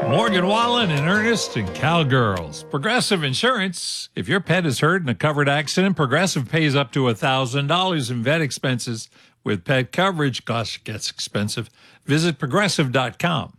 Morgan Wallen and Ernest and Cowgirls. Progressive Insurance. If your pet is hurt in a covered accident, Progressive pays up to $1,000 in vet expenses with pet coverage. Gosh, it gets expensive. Visit Progressive.com.